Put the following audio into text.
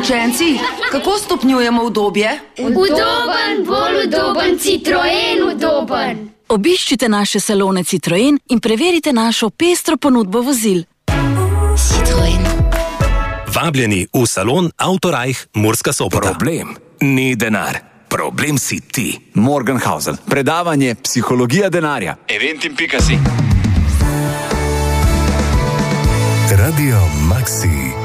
Učenci, kako stopnjujemo udobje? Udoben, bolj udoben, Citroen udoben. Obiščite naše salone Citroen in preverite našo pestro ponudbo vozil. Citroen. Vabljeni v salon Autorajh Murska Sobota. Problem ni denar. Problem si ti. Morgenhausen. Predavanje Psihologija denarja. Eventim.si. Radio Maxi.